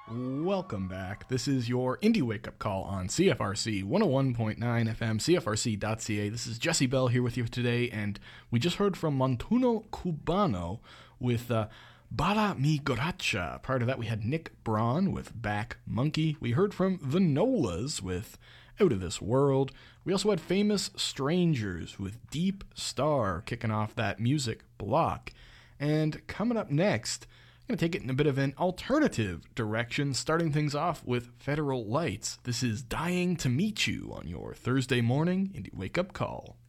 Welcome back. This is your Indie Wake Up Call on CFRC 101.9 FM, CFRC.ca. This is Jesse Bell here with you today, and we just heard from Montuno Cubano with Bara Mi Goracha. Prior to that, we had Nick Braun with Back Monkey. We heard from The Nolas with Out of This World. We also had Famous Strangers with Deep Star kicking off that music block. And coming up next, I'm going to take it in a bit of an alternative direction, starting things off with Federal Lights. This is Dying to Meet You on your Thursday morning Indie Wake Up Call.